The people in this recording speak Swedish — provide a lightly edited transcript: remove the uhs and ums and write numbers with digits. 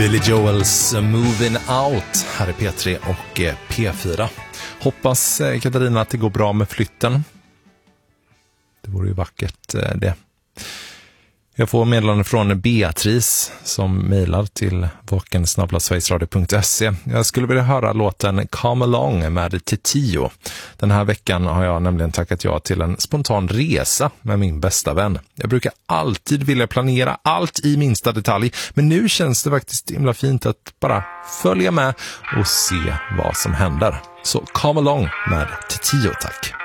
Billy Joels Moving Out här i P3 och P4. Hoppas Katarina att det går bra med flytten. Det vore ju vackert det. Jag får meddelande från Beatrice som mejlar till vakensnabblasverigesradio.se. Jag skulle vilja höra låten Come Along med Titio. Den här veckan har jag nämligen tackat ja till en spontan resa med min bästa vän. Jag brukar alltid vilja planera allt i minsta detalj, men nu känns det faktiskt himla fint att bara följa med och se vad som händer. Så Come Along med Titio, tack.